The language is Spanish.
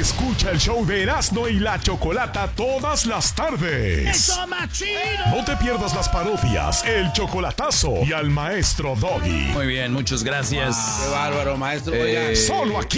Escucha el show de Erasmo y la Chocolata todas las tardes. ¡Eso más chido! No te pierdas las parodias, el chocolatazo y al maestro Doggy. Muy bien, muchas gracias. Qué bárbaro, maestro. Oiga. Solo aquí.